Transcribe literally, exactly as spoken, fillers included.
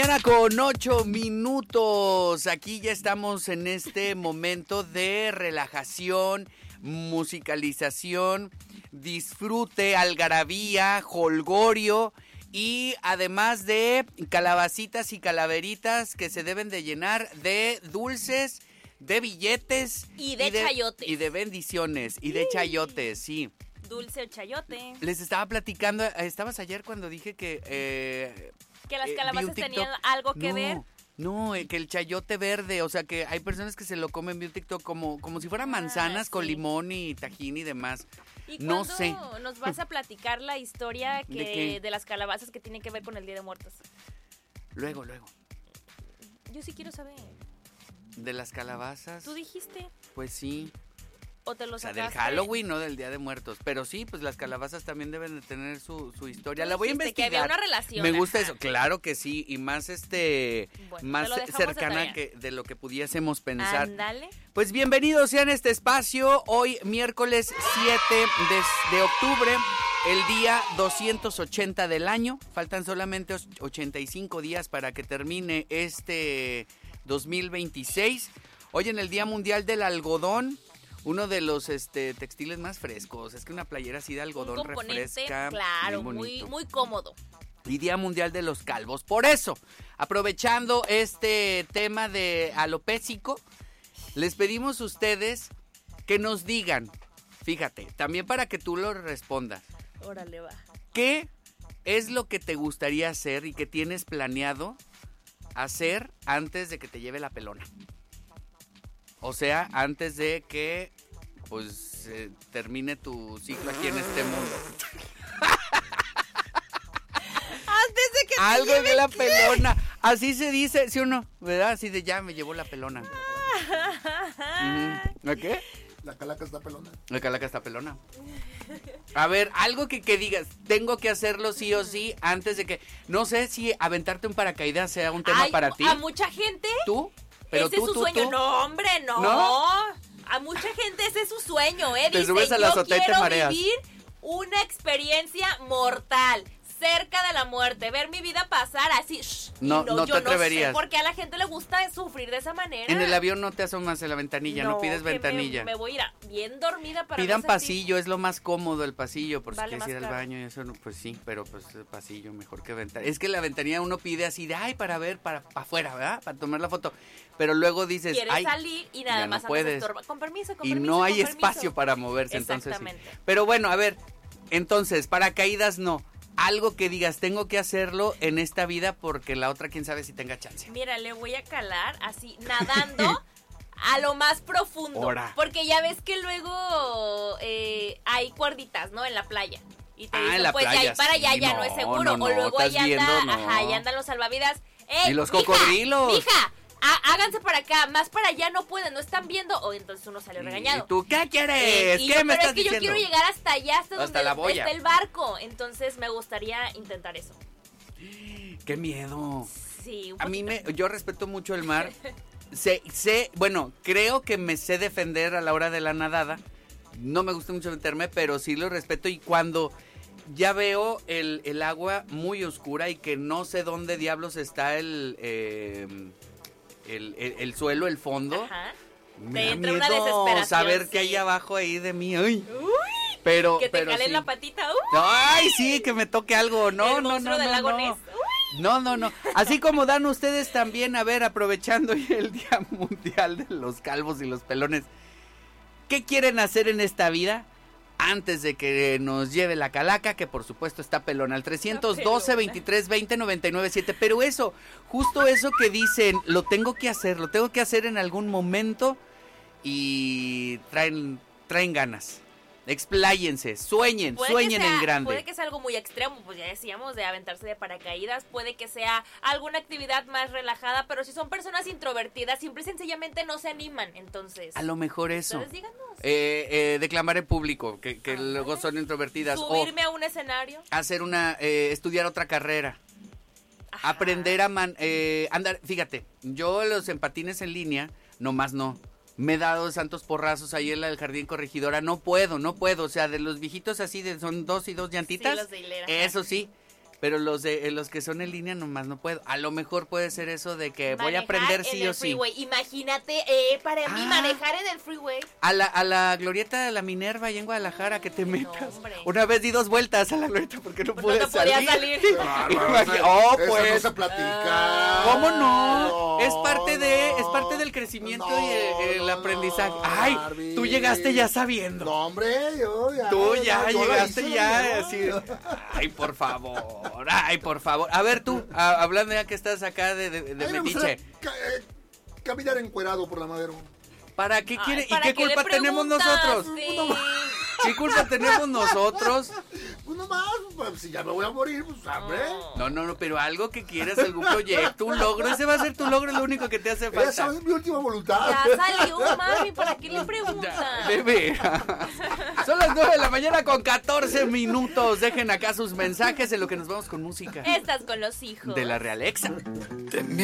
Con ocho minutos, aquí ya estamos en este momento de relajación, musicalización, disfrute, algarabía, jolgorio y además de calabacitas y calaveritas que se deben de llenar de dulces, de billetes y de, y de chayotes y de bendiciones y de chayotes, sí. Dulce o chayote. Les estaba platicando, estabas ayer cuando dije que eh, que las calabazas eh, tenían algo que no, ver. No, eh, que el chayote verde, o sea que hay personas que se lo comen, vi un TikTok como, como si fueran manzanas ah, sí. con limón y tajín y demás. ¿Y no cuándo sé. nos vas a platicar la historia que, ¿De, de las calabazas que tiene que ver con el Día de Muertos? Luego, luego. Yo sí quiero saber. ¿De las calabazas? ¿Tú dijiste? Pues sí. ¿O te lo O sea, sacaste? del Halloween, no del Día de Muertos. Pero sí, pues las calabazas también deben de tener su, su historia. La voy a investigar. Que había una relación. Me gusta ajá. eso, claro que sí. Y más este, bueno, más cercana de que de lo que pudiésemos pensar. Ándale. Pues bienvenidos sean a este espacio. Hoy, miércoles siete de, de octubre, el día doscientos ochenta del año. Faltan solamente ochenta y cinco días para que termine este dos mil veintiséis. Hoy en el Día Mundial del Algodón. Uno de los este textiles más frescos. Es que una playera así de algodón un componente, refresca. Claro, muy, muy cómodo. Y Día Mundial de los Calvos. Por eso, aprovechando este tema de alopécico, les pedimos a ustedes que nos digan, fíjate, también para que tú lo respondas. Órale, va. ¿Qué es lo que te gustaría hacer y que tienes planeado hacer antes de que te lleve la pelona? O sea, antes de que pues eh, termine tu ciclo aquí en este mundo. Antes de que te Algo lleve de la ¿qué? pelona. Así se dice, ¿sí o no? ¿Verdad? Así de ya me llevó la pelona. ¿A qué? La calaca está pelona. La calaca está pelona. A ver, algo que, que digas, tengo que hacerlo sí o sí antes de que... No sé si aventarte un paracaídas sea un tema Ay, para ti. ¿A mucha gente? ¿Tú? Pero ese tú, es su tú, sueño. tú. No, hombre, no. ¿No? A mucha gente ese es su sueño, ¿eh? Te Dice, subes a la yo azotea y te quiero mareas. vivir una experiencia mortal, cerca de la muerte, ver mi vida pasar así. Shh, no, no, no yo te atreverías. No sé por qué a la gente le gusta sufrir de esa manera. En el avión no te asomas en la ventanilla, no, no pides que ventanilla. Me, me voy a ir a, bien dormida para Pidan no pasillo, es lo más cómodo el pasillo, por vale si quieres ir al baño y eso, no, pues sí, pero pues el pasillo mejor que ventanilla. Es que la ventanilla uno pide así de, ay, para ver, para, para afuera, ¿verdad? Para tomar la foto. Pero luego dices, quieres ay, salir y nada más no puedes. Con permiso, con y permiso. no hay con espacio permiso. para moverse, entonces sí. Exactamente. Pero bueno, a ver, entonces, paracaídas no. Algo que digas, tengo que hacerlo en esta vida porque la otra quién sabe si tenga chance. Mira, le voy a calar así, nadando a lo más profundo. Ora. Porque ya ves que luego eh, hay cuerditas, ¿no? En la playa. Y te ah, dicen, en la pues playa, de ahí para allá sí, ya no, no es seguro. No, no, o luego ahí anda, viendo, no. ajá, ahí andan los salvavidas. ¡Ey, y los mija, cocodrilos. Mija, Há, háganse para acá, más para allá no pueden, no están viendo. O oh, entonces uno sale regañado. ¿Y tú qué quieres? Eh, ¿Qué yo, me pero estás es que diciendo? yo quiero llegar hasta allá, hasta, hasta donde la boya. está el barco. Entonces me gustaría intentar eso. ¡Qué miedo! Sí, un a mí me, yo respeto mucho el mar. sé, sé, bueno, creo que me sé defender a la hora de la nadada. No me gusta mucho meterme, pero sí lo respeto. Y cuando ya veo el, el agua muy oscura y que no sé dónde diablos está el, eh, el, el, el suelo, el fondo. Ajá. Me Te da entra miedo una desesperación, saber sí. qué hay abajo ahí de mí. Uy. Uy, pero, que te pero calen sí. la patita. Uy. Ay, sí, que me toque algo. No, el no, no, del no, lago no. Ness. No, no, no. Así como dan ustedes también, a ver, aprovechando el Día Mundial de los Calvos y los Pelones. ¿Qué quieren hacer en esta vida? Antes de que nos lleve la calaca, que por supuesto está pelona, al trescientos doce, veintitrés, veinte, noventa y nueve, siete. Pero eso, justo eso que dicen, lo tengo que hacer, lo tengo que hacer en algún momento y traen, traen ganas. Expláyense, sueñen, puede sueñen sea, en grande. Puede que sea algo muy extremo, pues ya decíamos, de aventarse de paracaídas. Puede que sea alguna actividad más relajada, pero si son personas introvertidas, simple y sencillamente no se animan, entonces. A lo mejor eso. Entonces díganos. Eh, eh, declamar en público, que, que luego son introvertidas. Subirme o a un escenario. Hacer una, eh, estudiar otra carrera. Ajá. Aprender a man, eh, andar, fíjate, yo los en patines en línea, nomás no. Me he dado santos porrazos ahí en el Jardín Corregidora, no puedo, no puedo, o sea, de los viejitos así, de son dos y dos llantitas, sí, los de hilera. eso sí, pero los de eh, los que son en línea nomás no puedo. A lo mejor puede ser eso de que voy a Manejar aprender en sí el o sí. freeway. Imagínate, eh, para mí Ah. manejar en el freeway. A la, a la glorieta de la Minerva allá en Guadalajara, que te metas. hombre. Una vez di dos vueltas a la glorieta porque no Pues pude no te podías salir. salir. Imagi- oh, Eso pues. no se platica. ¿Cómo no? No, es parte de, no. es parte del crecimiento No, y el, el no, aprendizaje. no, Ay, Barbie. tú llegaste ya sabiendo. No, hombre, yo ya. Tú ya yo la llegaste hice, ya ¿no? así. Ay, por favor. Ay, por favor. A ver tú, a- hablando ya que estás acá de, de, de A mí me metiche. gustaría ca- eh, caminar encuerado por la Madero. ¿Para qué Ay, quiere? ¿Y ¿para qué qué le culpa tenemos preguntas? nosotros? Sí. ¿Qué culpa tenemos nosotros? Pues nomás, pues, si ya me voy a morir, pues hombre. No, no, no, pero algo que quieras, algún proyecto, un logro, ese va a ser tu logro, es lo único que te hace Esa falta. es mi última voluntad. Ya salió, mami, ¿para qué le Ya, preguntas? de veras. Son las nueve de la mañana con catorce minutos. Dejen acá sus mensajes en lo que nos vamos con música Estás con los hijos. de la Realexa.